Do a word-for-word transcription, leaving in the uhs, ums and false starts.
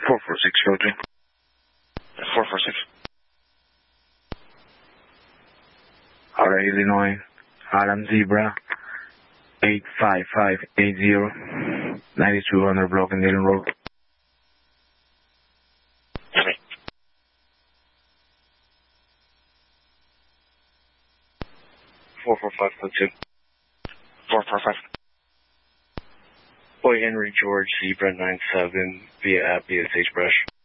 four four six, filtering. four four six. Alright, Illinois, Alan Zebra, eight five five eight zero, ninety-two hundred block in Dillon Road. Okay. four four five foot two. four four five. Boy Henry George Zebra nine seven via app via Sagebrush.